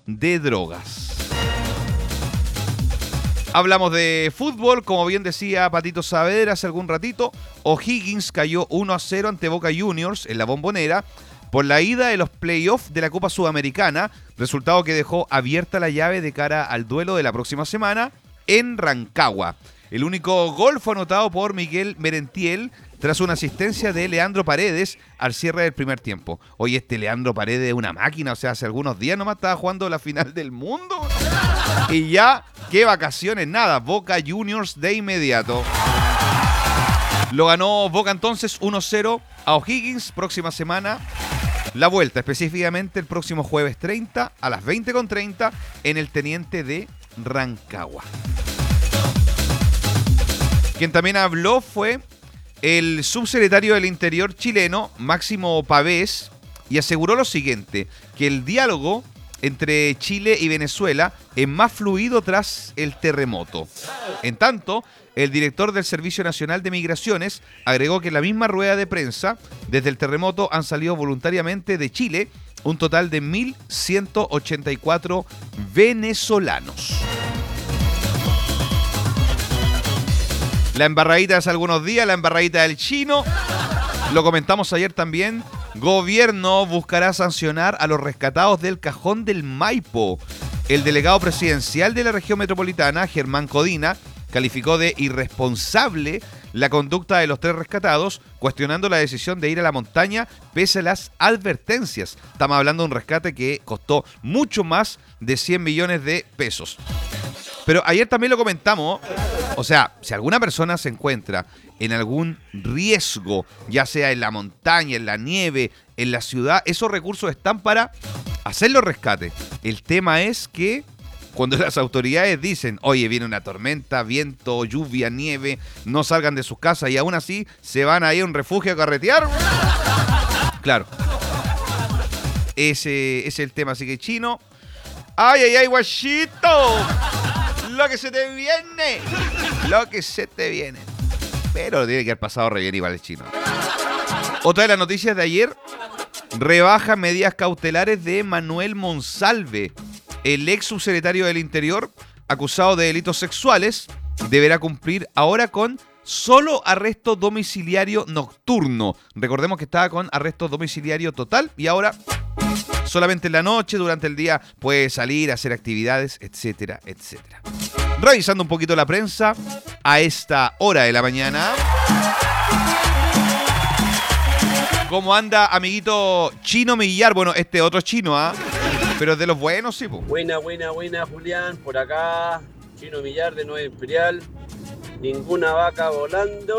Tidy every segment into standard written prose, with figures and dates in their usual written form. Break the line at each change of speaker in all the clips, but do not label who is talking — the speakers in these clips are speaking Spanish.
de drogas. Hablamos de fútbol, como bien decía Patito Saavedra hace algún ratito. O'Higgins cayó 1-0 ante Boca Juniors en la Bombonera por la ida de los playoffs de la Copa Sudamericana, resultado que dejó abierta la llave de cara al duelo de la próxima semana en Rancagua. El único gol fue anotado por Miguel Merentiel tras una asistencia de Leandro Paredes al cierre del primer tiempo. Oye, este Leandro Paredes es una máquina, o sea, hace algunos días nomás estaba jugando la final del mundo. Y ya, qué vacaciones, nada, Boca Juniors de inmediato. Lo ganó Boca entonces 1-0 a O'Higgins. Próxima semana, la vuelta, específicamente el próximo jueves 30 a las 20:30 en el Teniente de Rancagua. Quien también habló fue el subsecretario del Interior chileno, Máximo Pavés, y aseguró lo siguiente, que el diálogo entre Chile y Venezuela es más fluido tras el terremoto. En tanto, el director del Servicio Nacional de Migraciones agregó que en la misma rueda de prensa, desde el terremoto han salido voluntariamente de Chile un total de 1.184 venezolanos. La embarradita de hace algunos días, la embarradita del chino. Lo comentamos ayer también. Gobierno buscará sancionar a los rescatados del Cajón del Maipo. El delegado presidencial de la región metropolitana, Germán Codina, calificó de irresponsable la conducta de los 3 rescatados, cuestionando la decisión de ir a la montaña pese a las advertencias. Estamos hablando de un rescate que costó mucho más de 100 millones de pesos. Pero ayer también lo comentamos, o sea, si alguna persona se encuentra en algún riesgo, ya sea en la montaña, en la nieve, en la ciudad, esos recursos están para hacer los rescates. El tema es que cuando las autoridades dicen, oye, viene una tormenta, viento, lluvia, nieve, no salgan de sus casas y aún así se van ahí a un refugio a carretear. Claro. Ese es el tema, así que chino. ¡Ay, ay, ay, guachito! Lo que se te viene. Lo que se te viene. Pero tiene que haber pasado re bien igual el chino. Otra de las noticias de ayer. Rebaja medidas cautelares de Manuel Monsalve. El ex subsecretario del Interior, acusado de delitos sexuales, deberá cumplir ahora con solo arresto domiciliario nocturno. Recordemos que estaba con arresto domiciliario total y ahora solamente en la noche, durante el día puede salir, hacer actividades, etcétera, etcétera. Revisando un poquito la prensa a esta hora de la mañana. ¿Cómo anda, amiguito Chino Millar? Bueno, este otro chino, ¿ah? Pero es de los buenos, sí, po.
Buena, Julián. Por acá, Chino Millar de Nueva Imperial. Ninguna vaca volando.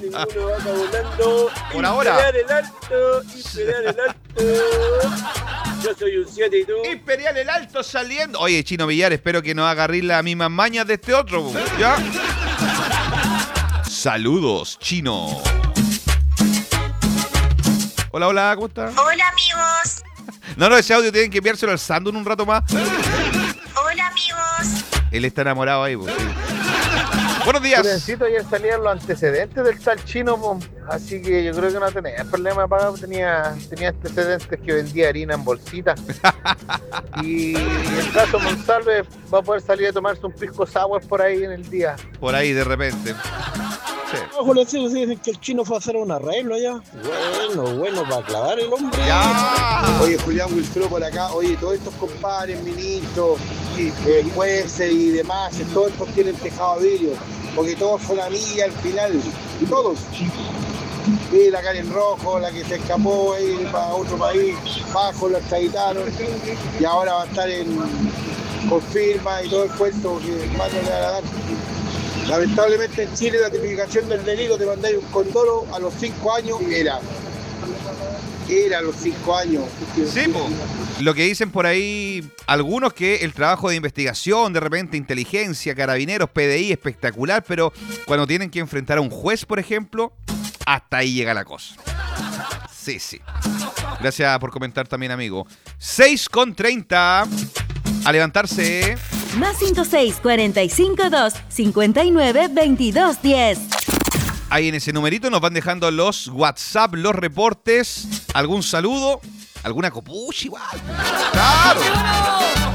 Por ahora.
Imperial el alto. Yo soy un 7 y tú.
Imperial el alto saliendo. Oye, Chino Millar, espero que no agarrís las mismas mañas de este otro, po. ¿Ya? Saludos, Chino. Hola, hola, ¿cómo estás?
Hola, amigos.
No, ese audio tienen que enviárselo al Sandu en un rato más.
Hola, amigos.
Él está enamorado ahí, pues. Buenos días.
Necesito ayer salían los antecedentes del tal chino, po. Así que yo creo que no tenía problema de pagar, tenía antecedentes que vendía harina en bolsitas. Y el caso Monsalve va a poder salir a tomarse un pisco sour por ahí en el día.
Por ahí de repente. Sí.
Ojo, les dicen que el chino fue a hacer un arreglo allá. Bueno, va a clavar el hombre.
¡Ya!
Oye, Julián Wilfredo por acá. Oye, todos estos compadres, ministros, jueces y demás, todos estos tienen tejado a vidrio. Porque todos son amigas al final. Y todos. Y la Karen Rojo, la que se escapó ahí para otro país, bajo, la extraditaron. Y ahora va a estar con firma y todo el cuento que más no le van a dar. Lamentablemente en Chile la tipificación del delito de mandar un condoro a los 5 años era a los 5 años.
Sí, po. Lo que dicen por ahí algunos que el trabajo de investigación, de repente inteligencia, carabineros, PDI, espectacular, pero cuando tienen que enfrentar a un juez, por ejemplo, hasta ahí llega la cosa. Sí. Gracias por comentar también, amigo. 6:30. A levantarse.
Más 56452-592210.
Ahí en ese numerito nos van dejando los WhatsApp, los reportes, algún saludo, alguna copucha igual. ¡Claro!